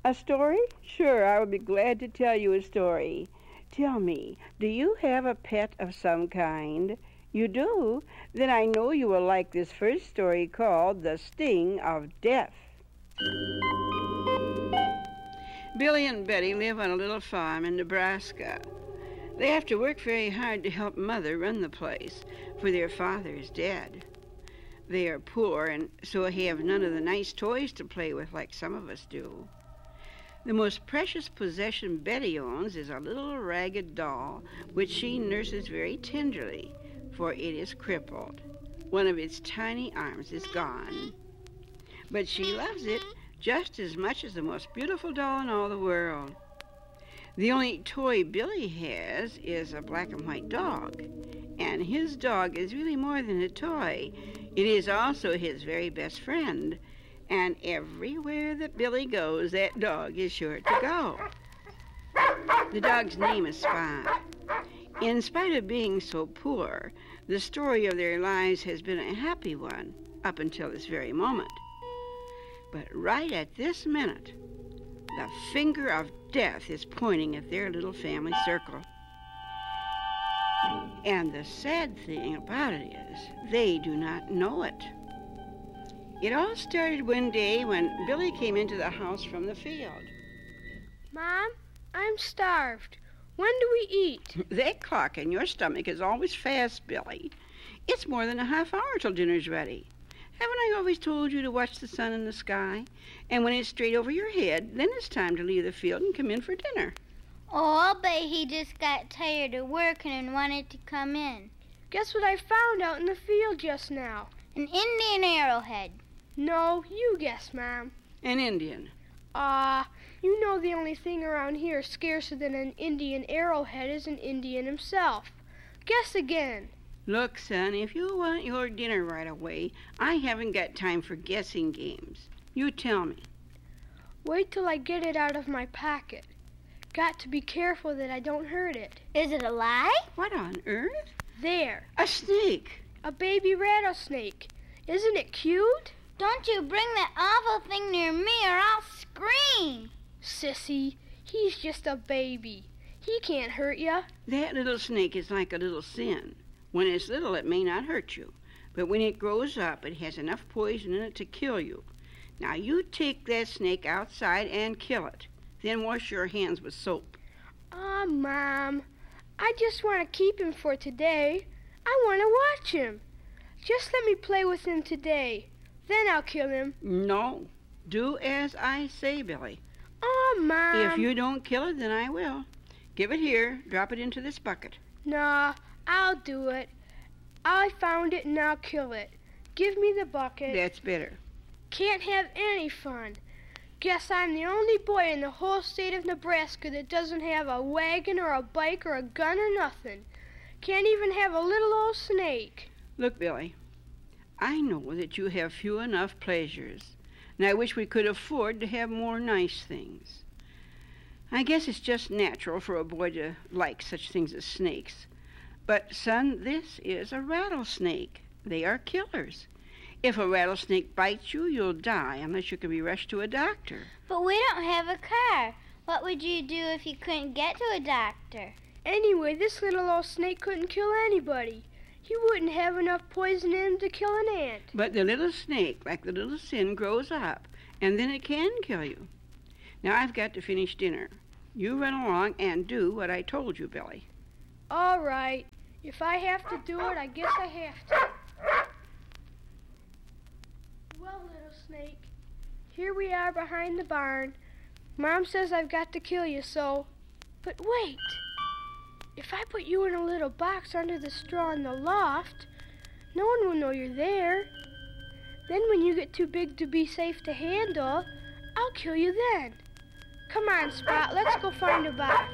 A story? Sure, I would be glad to tell you a story. Tell me, do you have a pet of some kind? You do? Then I know you will like this first story called The Sting of Death. Billy and Betty live on a little farm in Nebraska. They have to work very hard to help Mother run the place, for their father is dead. They are poor and so have none of the nice toys to play with like some of us do. The most precious possession Betty owns is a little ragged doll, which she nurses very tenderly, for it is crippled. One of its tiny arms is gone. But she loves it just as much as the most beautiful doll in all the world. The only toy Billy has is a black and white dog, and his dog is really more than a toy. It is also his very best friend, and everywhere that Billy goes, that dog is sure to go. The dog's name is Spot. In spite of being so poor, the story of their lives has been a happy one up until this very moment. But right at this minute, the finger of death is pointing at their little family circle. And the sad thing about it is, they do not know it. It all started one day when Billy came into the house from the field. Mom, I'm starved. When do we eat? That clock in your stomach is always fast, Billy. It's more than a half hour till dinner's ready. Haven't I always told you to watch the sun in the sky? And when it's straight over your head, then it's time to leave the field and come in for dinner. Oh, I'll bet he just got tired of working and wanted to come in. Guess what I found out in the field just now? An Indian arrowhead. No, you guess, Mom. An Indian. You know the only thing around here scarcer than an Indian arrowhead is an Indian himself. Guess again. Look, son, if you want your dinner right away, I haven't got time for guessing games. You tell me. Wait till I get it out of my pocket. Got to be careful that I don't hurt it. Is it alive? What on earth? There. A snake. A baby rattlesnake. Isn't it cute? Don't you bring that awful thing near me or I'll scream. Sissy, he's just a baby. He can't hurt ya. That little snake is like a little sin. When it's little, it may not hurt you. But when it grows up, it has enough poison in it to kill you. Now, you take that snake outside and kill it. Then wash your hands with soap. Mom, I just want to keep him for today. I want to watch him. Just let me play with him today. Then I'll kill him. No. Do as I say, Billy. Mom. If you don't kill it, then I will. Give it here. Drop it into this bucket. Nah, I'll do it. I found it and I'll kill it. Give me the bucket. That's better. Can't have any fun. Guess I'm the only boy in the whole state of Nebraska that doesn't have a wagon or a bike or a gun or nothing. Can't even have a little old snake. Look, Billy, I know that you have few enough pleasures, and I wish we could afford to have more nice things. I guess it's just natural for a boy to like such things as snakes. But, son, this is a rattlesnake. They are killers. If a rattlesnake bites you, you'll die unless you can be rushed to a doctor. But we don't have a car. What would you do if you couldn't get to a doctor? Anyway, this little old snake couldn't kill anybody. He wouldn't have enough poison in him to kill an ant. But the little snake, like the little sin, grows up, and then it can kill you. Now, I've got to finish dinner. You run along and do what I told you, Billy. All right. If I have to do it, I guess I have to. Well, little snake, here we are behind the barn. Mom says I've got to kill you, so... But wait! If I put you in a little box under the straw in the loft, no one will know you're there. Then when you get too big to be safe to handle, I'll kill you then. Come on, Spot, let's go find a box.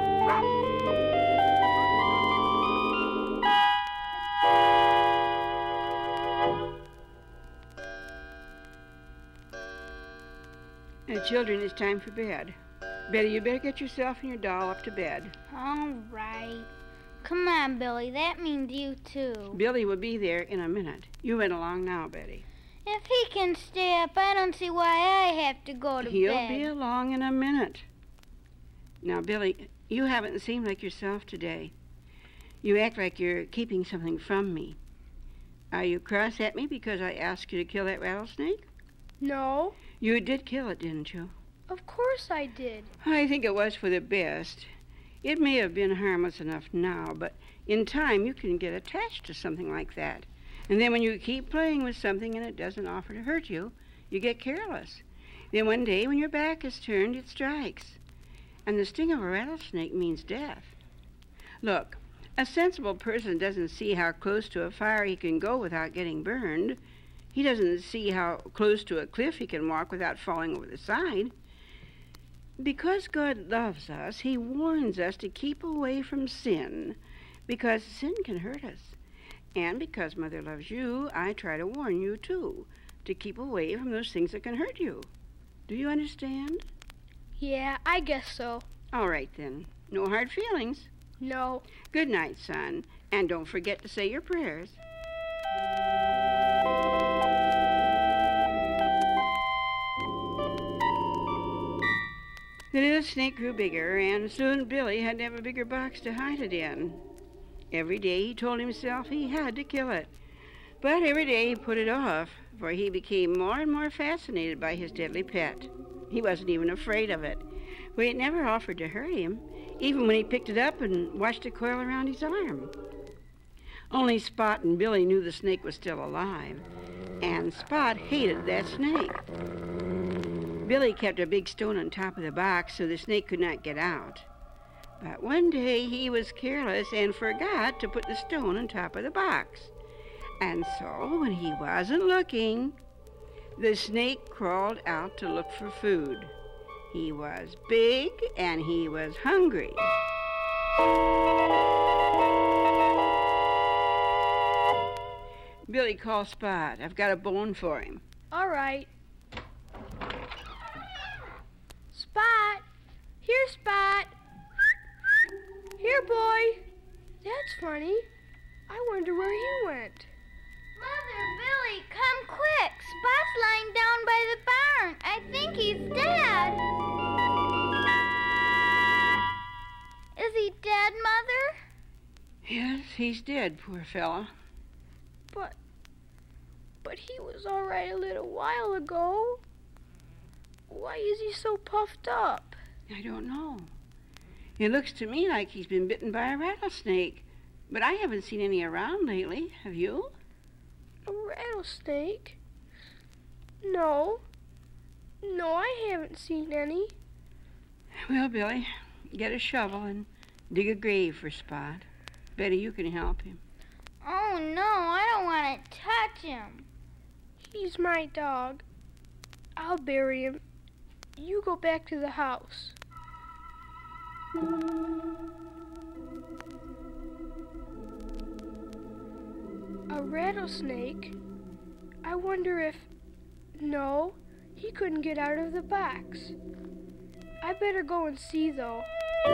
Now, children, it's time for bed. Betty, you better get yourself and your doll up to bed. All right. Come on, Billy. That means you too. Billy will be there in a minute. You run along now, Betty. If he can stay up, I don't see why I have to go to He'll bed. be along in a minute. Now, Billy, you haven't seemed like yourself today. You act like you're keeping something from me. Are you cross at me because I asked you to kill that rattlesnake? No, You did kill it, didn't you? of course I did. I think it was for the best. It may have been harmless enough now, but in time you can get attached to something like that. And then when you keep playing with something and it doesn't offer to hurt you, you get careless. Then one day when your back is turned, it strikes. And the sting of a rattlesnake means death. Look, a sensible person doesn't see how close to a fire he can go without getting burned. He doesn't see how close to a cliff he can walk without falling over the side. Because God loves us, he warns us to keep away from sin, because sin can hurt us. And because Mother loves you, I try to warn you, too, to keep away from those things that can hurt you. Do you understand? Yeah, I guess so. All right, then. No hard feelings. No. Good night, son. And don't forget to say your prayers. The little snake grew bigger, and soon Billy had to have a bigger box to hide it in. Every day he told himself he had to kill it. But every day he put it off, for he became more and more fascinated by his deadly pet. He wasn't even afraid of it, for it never offered to hurt him, even when he picked it up and watched it coil around his arm. Only Spot and Billy knew the snake was still alive, and Spot hated that snake. Billy kept a big stone on top of the box so the snake could not get out. But one day he was careless and forgot to put the stone on top of the box. And so, when he wasn't looking, the snake crawled out to look for food. He was big and he was hungry. Billy, call Spot. I've got a bone for him. All right. Spot! Here, Spot! Here, boy! That's funny. I wonder where he went. Mother, Billy, come quick. Spot's lying down by the barn. I think he's dead. Is he dead, Mother? Yes, he's dead, poor fella. But he was all right a little while ago. Why is he so puffed up? I don't know. It looks to me like he's been bitten by a rattlesnake, but I haven't seen any around lately. Have you? A rattlesnake? No, I haven't seen any. Well, Billy, get a shovel and dig a grave for Spot. Betty, you can help him. Oh, no, I don't want to touch him. He's my dog. I'll bury him. You go back to the house. A rattlesnake? I wonder if... No, he couldn't get out of the box. I better go and see, though.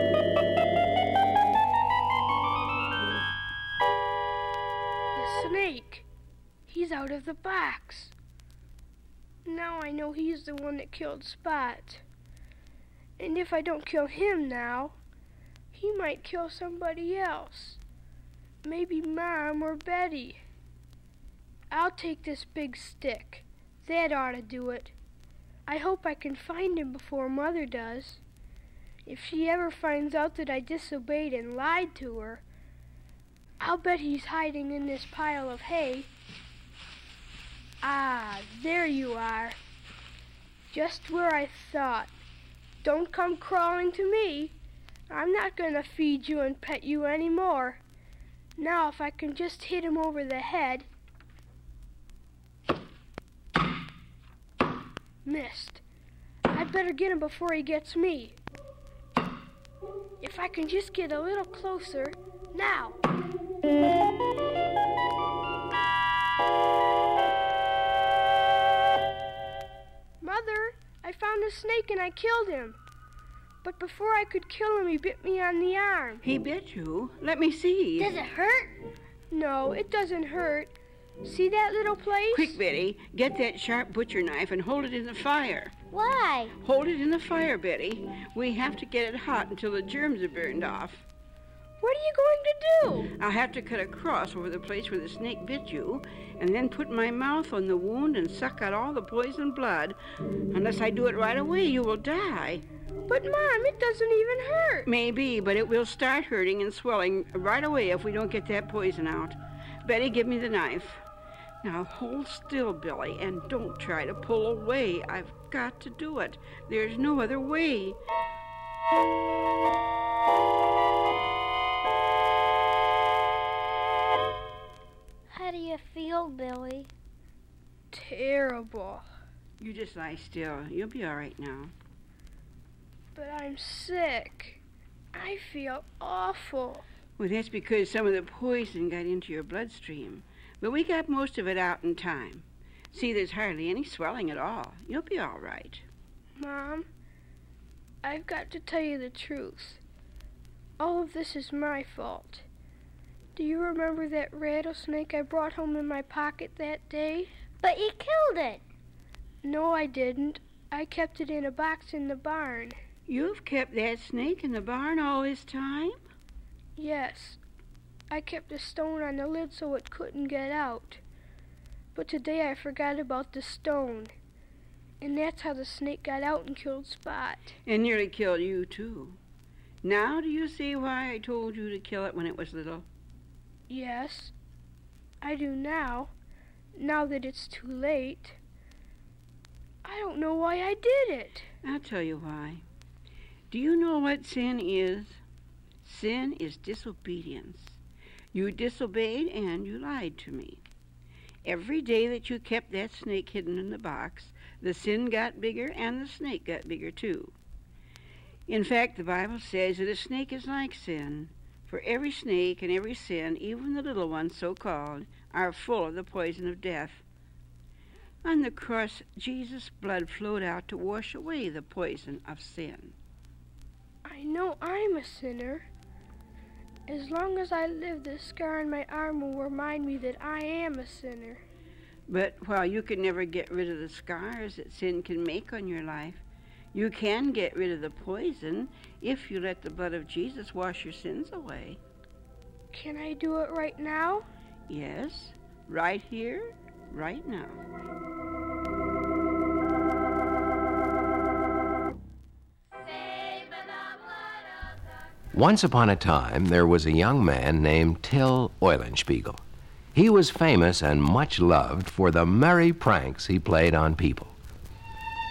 The snake. He's out of the box. Now I know he's the one that killed Spot. And if I don't kill him now, he might kill somebody else. Maybe Mom or Betty. I'll take this big stick. That ought to do it. I hope I can find him before Mother does. If she ever finds out that I disobeyed and lied to her, I'll bet he's hiding in this pile of hay. Ah, there you are. Just where I thought. Don't come crawling to me. I'm not going to feed you and pet you anymore. Now, if I can just hit him over the head. Missed. I'd better get him before he gets me. If I can just get a little closer. Now. Mother, I found a snake and I killed him. But before I could kill him, he bit me on the arm. He bit you? Let me see. Does it hurt? No, it doesn't hurt. See that little place? Quick, Betty, get that sharp butcher knife and hold it in the fire. Why? Hold it in the fire, Betty. We have to get it hot until the germs are burned off. What are you going to do? I'll have to cut a cross over the place where the snake bit you, and then put my mouth on the wound and suck out all the poison blood. Unless I do it right away, you will die. But, Mom, it doesn't even hurt. Maybe, but it will start hurting and swelling right away if we don't get that poison out. Betty, give me the knife. Now hold still, Billy, and don't try to pull away. I've got to do it. There's no other way. How do you feel, Billy? Terrible. You just lie still. You'll be all right now. But I'm sick. I feel awful. Well, that's because some of the poison got into your bloodstream. But we got most of it out in time. See, there's hardly any swelling at all. You'll be all right. Mom, I've got to tell you the truth. All of this is my fault. Do you remember that rattlesnake I brought home in my pocket that day? But you killed it. No, I didn't. I kept it in a box in the barn. You've kept that snake in the barn all this time? Yes. I kept a stone on the lid so it couldn't get out. But today I forgot about the stone. And that's how the snake got out and killed Spot. And nearly killed you, too. Now do you see why I told you to kill it when it was little? Yes, I do now that it's too late. I don't know why I did it. I'll tell you why. Do you know what sin is? Sin is disobedience. You disobeyed and you lied to me. Every day that you kept that snake hidden in the box, the sin got bigger and the snake got bigger too. In fact, the Bible says that a snake is like sin. For every snake and every sin, even the little ones so-called, are full of the poison of death. On the cross, Jesus' blood flowed out to wash away the poison of sin. I know I'm a sinner. As long as I live, the scar on my arm will remind me that I am a sinner. But while you can never get rid of the scars that sin can make on your life, you can get rid of the poison if you let the blood of Jesus wash your sins away. Can I do it right now? Yes, right here, right now. Once upon a time, there was a young man named Till Eulenspiegel. He was famous and much loved for the merry pranks he played on people.